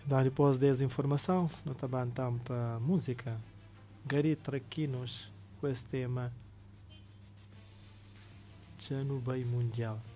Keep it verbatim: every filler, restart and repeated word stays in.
Então, depois dessa informação, nós também estamos para música. Gary Traquinos com esse tema Já no Bem Mundial.